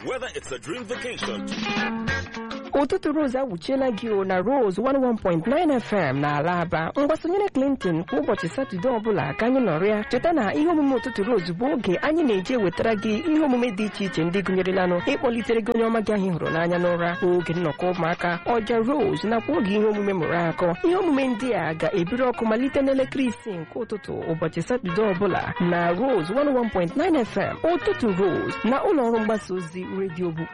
whether it's a dream vacation. Ụtụtụ Rose awuchiela gị na Rose 101.9 FM na Alaba. Mgbasonyere Clinton kwa ụbọchị Satọde ọbụla ka anyị nọrọ ya. Cheta na ihe omume ụtụtụ Rose bụ oge anyị na-eji ewetara gị ihe omume dị iche iche ndị gụnyerelanụ ịkpọlitere gị onye ọma gị ahụ hụrụ n'anya n'ụra, oge nnọkọ ụmụaka, ọja Rose nakwa oge ihe omume mụrụ akọ. Ihe omume ndị a ga-ebiri ọkụ malite n'elekere 6 nke ụtụtụ ụbọchị Satọde ọbụla na Rose 101.9 FM. Ụtụtụ Rose na ụlọ ọrụ mgbasa ozi redio bụ